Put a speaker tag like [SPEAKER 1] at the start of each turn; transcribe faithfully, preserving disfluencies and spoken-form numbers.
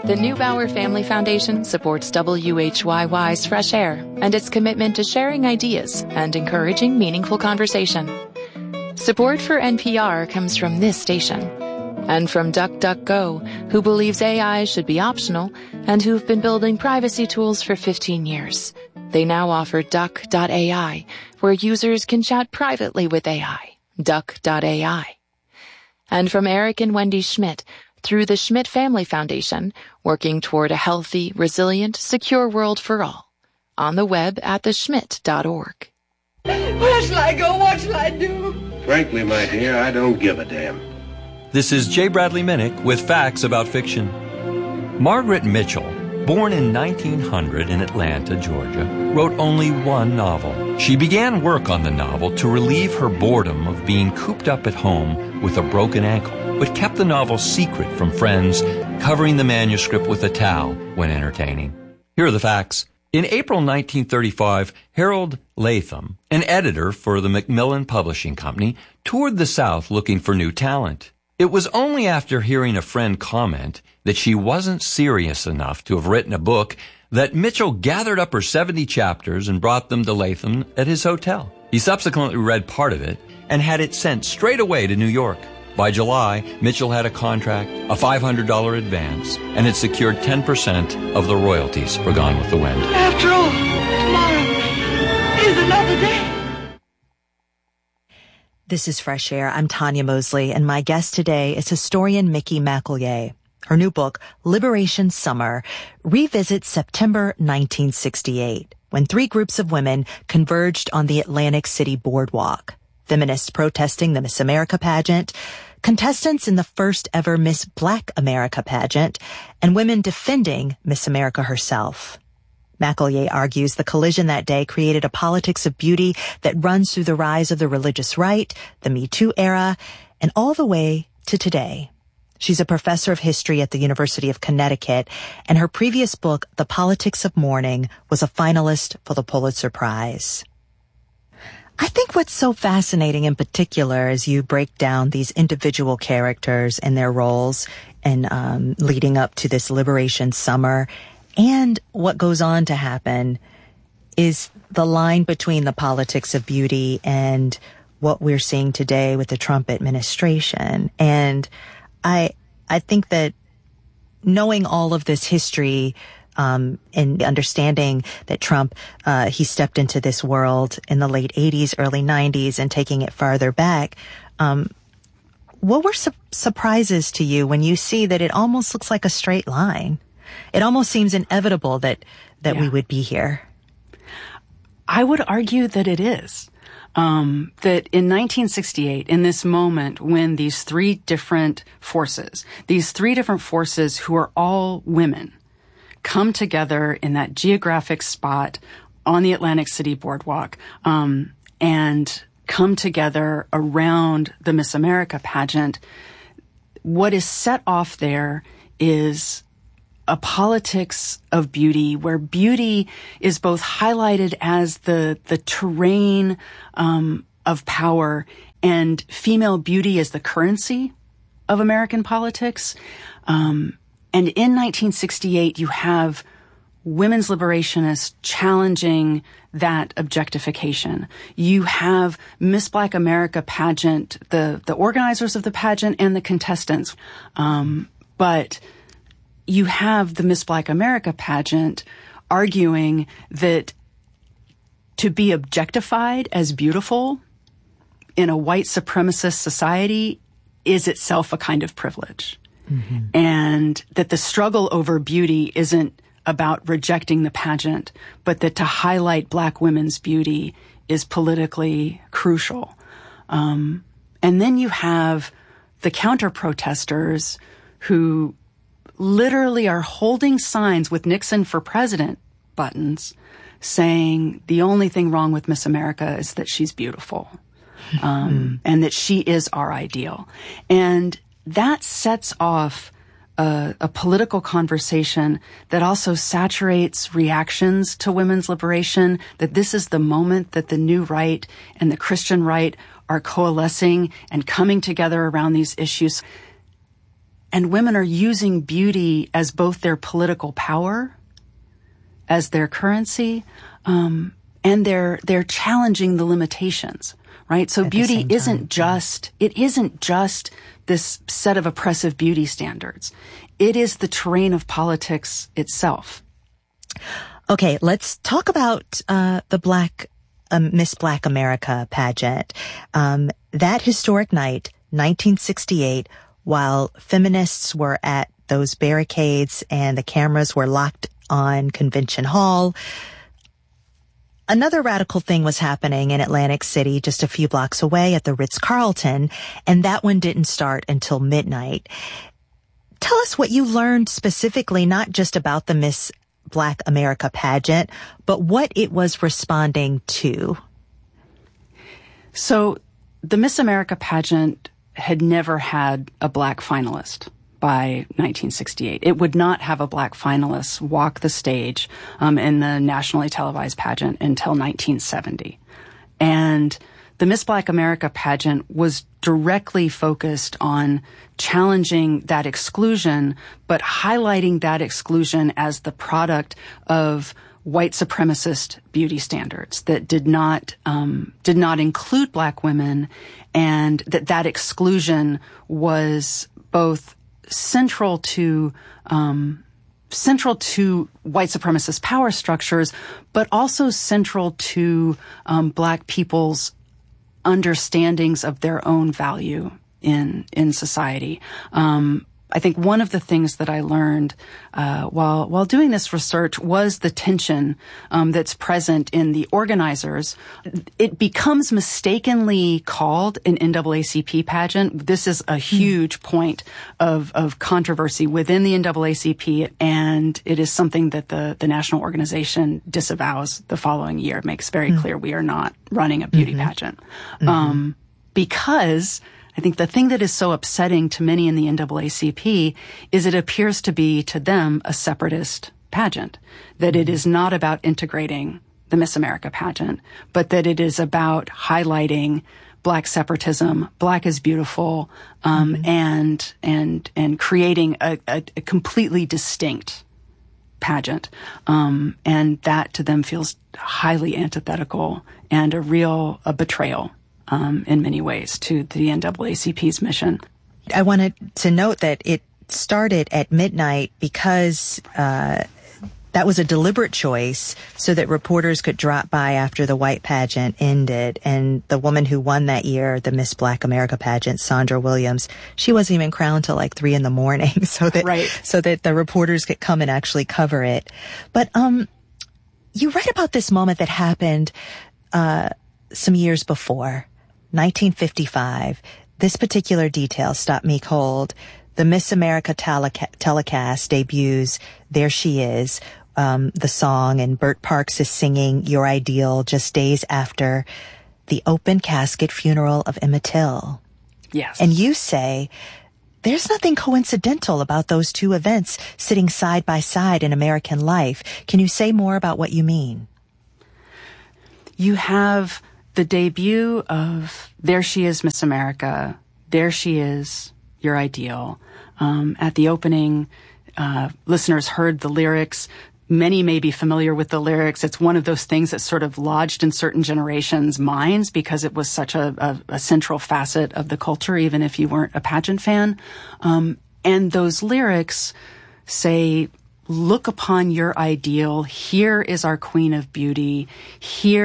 [SPEAKER 1] The Neubauer Family Foundation supports W H Y Y's Fresh Air and its commitment to sharing ideas and encouraging meaningful conversation. Support for N P R comes from this station and from DuckDuckGo, who believes A I should be optional and who've been building privacy tools for fifteen years. They now offer Duck dot A I, where users can chat privately with A I. Duck dot A I. And from Eric and Wendy Schmidt, through the Schmidt Family Foundation, working toward a healthy, resilient, secure world for all. On the web at the schmidt dot org.
[SPEAKER 2] Where shall I go? What shall I do?
[SPEAKER 3] Frankly, my dear, I don't give a damn.
[SPEAKER 4] This is J. Bradley Minnick with facts about fiction. Margaret Mitchell, born in nineteen hundred in Atlanta, Georgia, wrote only one novel. She began work on the novel to relieve her boredom of being cooped up at home with a broken ankle, but kept the novel secret from friends, covering the manuscript with a towel when entertaining. Here are the facts. In April nineteen thirty-five, Harold Latham, an editor for the Macmillan Publishing Company, toured the South looking for new talent. It was only after hearing a friend comment that she wasn't serious enough to have written a book that Mitchell gathered up her seventy chapters and brought them to Latham at his hotel. He subsequently read part of it and had it sent straight away to New York. By July, Mitchell had a contract, a five hundred dollars advance, and had secured ten percent of the royalties for Gone with the Wind.
[SPEAKER 2] After all, tomorrow is another day.
[SPEAKER 5] This is Fresh Air. I'm Tanya Mosley, and my guest today is historian Mickey McEllier. Her new book, Liberation Summer, revisits September nineteen sixty-eight, when three groups of women converged on the Atlantic City boardwalk. Feminists protesting the Miss America pageant, contestants in the first ever Miss Black America pageant, and women defending Miss America herself. McEllier argues the collision that day created a politics of beauty that runs through the rise of the religious right, the Me Too era, and all the way to today. She's a professor of history at the University of Connecticut, and her previous book, The Politics of Mourning, was a finalist for the Pulitzer Prize. I think what's so fascinating in particular as you break down these individual characters and their roles and um, leading up to this Liberation Summer and what goes on to happen is the line between the politics of beauty and what we're seeing today with the Trump administration. And I I think that knowing all of this history Um, and understanding that Trump, uh, he stepped into this world in the late eighties, early nineties, and taking it farther back. Um, what were su- surprises to you when you see that it almost looks like a straight line? It almost seems inevitable that, that yeah. we would be here.
[SPEAKER 6] I would argue that it is. Um, that in nineteen sixty-eight, in this moment when these three different forces, these three different forces who are all women, come together in that geographic spot on the Atlantic City boardwalk, um, and come together around the Miss America pageant. What is set off there is a politics of beauty where beauty is both highlighted as the, the terrain, um, of power and female beauty as the currency of American politics. Um, And in nineteen sixty-eight, you have women's liberationists challenging that objectification. You have Miss Black America pageant, the, the organizers of the pageant and the contestants. Um, but you have the Miss Black America pageant arguing that to be objectified as beautiful in a white supremacist society is itself a kind of privilege. Mm-hmm. And that the struggle over beauty isn't about rejecting the pageant, but that to highlight Black women's beauty is politically crucial. Um, and then you have the counter-protesters who literally are holding signs with Nixon for president buttons saying the only thing wrong with Miss America is that she's beautiful, um, mm. and that she is our ideal. And that sets off a, a political conversation that also saturates reactions to women's liberation, that this is the moment that the new right and the Christian right are coalescing and coming together around these issues. and women are using beauty as both their political power, as their currency, um, and they're they're challenging the limitations, right? So beauty isn't just it isn't just this set of oppressive beauty standards. It is the terrain of politics itself.
[SPEAKER 5] Okay, let's talk about uh, the Black um, Miss Black America pageant. Um, that historic night, nineteen sixty-eight, while feminists were at those barricades and the cameras were locked on Convention Hall, another radical thing was happening in Atlantic City, just a few blocks away at the Ritz-Carlton, and that one didn't start until midnight. Tell us what you learned specifically, not just about the Miss Black America pageant, but what it was responding to.
[SPEAKER 6] So the Miss America pageant had never had a black finalist by nineteen sixty-eight. It would not have a black finalist walk the stage um, in the nationally televised pageant until nineteen seventy. And the Miss Black America pageant was directly focused on challenging that exclusion, but highlighting that exclusion as the product of white supremacist beauty standards that did not um, did not include black women, and that that exclusion was both central to um, central to white supremacist power structures, but also central to um, black people's understandings of their own value in in society. Um, I think one of the things that I learned uh, while while doing this research was the tension um, that's present in the organizers. It becomes mistakenly called an N double A C P pageant. This is a huge point of of controversy within the N double A C P, and it is something that the the national organization disavows the following year. It makes very mm-hmm. clear we are not running a beauty mm-hmm. pageant mm-hmm. Um, because I think the thing that is so upsetting to many in the N double A C P is it appears to be, to them, a separatist pageant, that it is not about integrating the Miss America pageant, but that it is about highlighting black separatism, black is beautiful, um, mm-hmm. and and and creating a, a, a completely distinct pageant. Um, and that to them feels highly antithetical and a real a betrayal. Um, in many ways, to the N double A C P's mission.
[SPEAKER 5] I wanted to note that it started at midnight because uh, that was a deliberate choice so that reporters could drop by after the white pageant ended. And the woman who won that year, the Miss Black America pageant, Sandra Williams, she wasn't even crowned till like three in the morning, so that
[SPEAKER 6] right.
[SPEAKER 5] so that the reporters could come and actually cover it. But um, you write about this moment that happened uh, some years before. nineteen fifty-five, this particular detail stopped me cold. The Miss America teleca- telecast debuts There She Is, um, the song, and Bert Parks is singing Your Ideal just days after the open casket funeral of Emmett Till.
[SPEAKER 6] Yes.
[SPEAKER 5] And you say, there's nothing coincidental about those two events sitting side by side in American life. Can you say more about what you mean?
[SPEAKER 6] You have the debut of There She Is, Miss America, There She Is, Your Ideal. Um, at the opening, uh, listeners heard the lyrics. Many may be familiar with the lyrics. It's one of those things that's sort of lodged in certain generations' minds because it was such a, a, a central facet of the culture, even if you weren't a pageant fan. Um, and those lyrics say, look upon your ideal. Here is our queen of beauty. Here